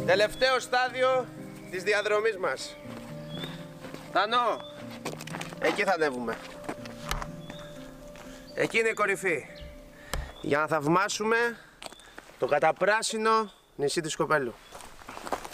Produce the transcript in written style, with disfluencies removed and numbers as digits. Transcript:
Τελευταίο στάδιο της διαδρομής μας. Τανό, εκεί θα ανέβουμε. Εκεί είναι η κορυφή. Για να θαυμάσουμε το καταπράσινο νησί της Κοπέλου.